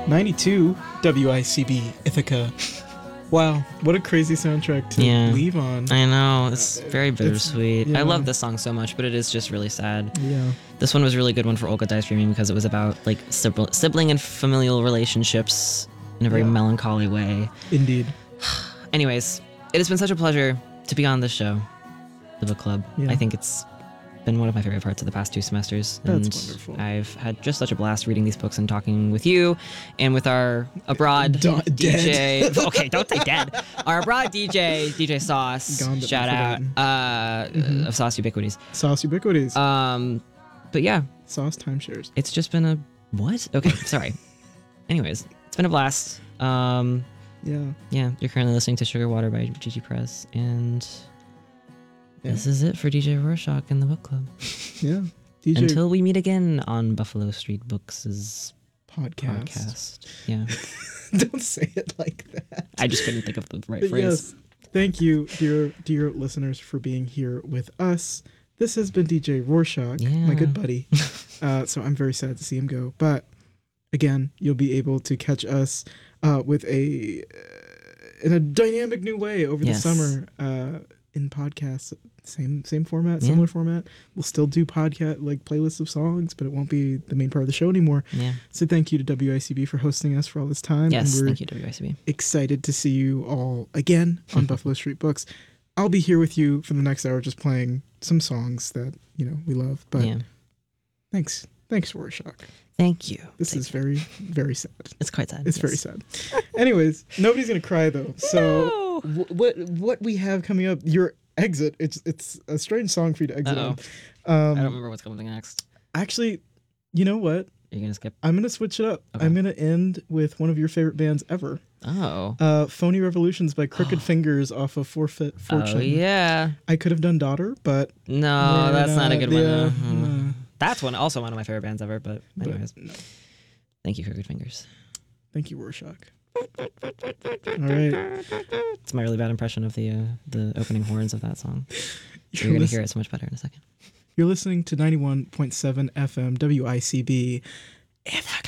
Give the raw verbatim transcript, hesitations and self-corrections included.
ninety-two W I C B Ithaca. Wow, what a crazy soundtrack to Yeah. leave on. I know, it's very bittersweet. yeah. I love this song so much, but it is just really sad. Yeah. This one was a really good one for Olga Dies Dreaming because it was about like sibling sibling and familial relationships in a very Yeah. melancholy way. Indeed. Anyways, it has been such a pleasure to be on this show, the book club. Yeah. I think it's been one of my favorite parts of the past two semesters. That's and wonderful. I've had just such a blast reading these books and talking with you and with our abroad Do- D J. dead. Okay, don't say dead. Our abroad D J, D J Sauce. Gone but Shout not out forgotten. uh, Mhm. of Sauce Ubiquities. Sauce Ubiquities. Um, but yeah, Sauce timeshares. it's just been a what? Okay, sorry. Anyways, it's been a blast. Um, Yeah. yeah, you're currently listening to Sugar Water by Gigi Press, and Yeah. this is it for D J Rorschach and the book club. Yeah. D J Until we meet again on Buffalo Street Books' podcast. podcast. Yeah, Don't say it like that. I just couldn't think of the right But phrase. yes, thank you, dear dear listeners, for being here with us. This has been D J Rorschach, my Yeah. good buddy. uh, so I'm very sad to see him go. But again, you'll be able to catch us uh, with a uh, in a dynamic new way over Yes. the summer uh, in podcasts. Same same format, Yeah. similar format. We'll still do podcast like playlists of songs, but it won't be the main part of the show anymore. Yeah. So thank you to W I C B for hosting us for all this time. Yes, and we're thank you, W I C B. excited to see you all again on Buffalo Street Books. I'll be here with you for the next hour just playing some songs that, you know, we love. But Yeah. thanks. Thanks, Rorschach. Thank you. This Thank is very, very sad. It's quite sad. It's yes. very sad. Anyways, nobody's going to cry, though. So No! wh- what what we have coming up, your exit, it's it's a strange song for you to exit Uh-oh. on. I Um, don't remember what's coming next. actually, you know what? Are you gonna skip? I'm going to switch it up. Okay. I'm going to end with one of your favorite bands ever. Oh. Uh, Phony Revolutions by Crooked Fingers off of Forfeit Fortune. Oh yeah. I could have done Daughter, but No, we're that's not a good one. yeah, Uh, hmm. uh, That's one also one of my favorite bands ever. But but anyways, no. thank you for Good Fingers. Thank you, Rorschach. All right. It's my really bad impression of the uh, the opening horns of that song. You're, You're gonna lis- hear it so much better in a second. you're listening to ninety-one point seven F M W I C B.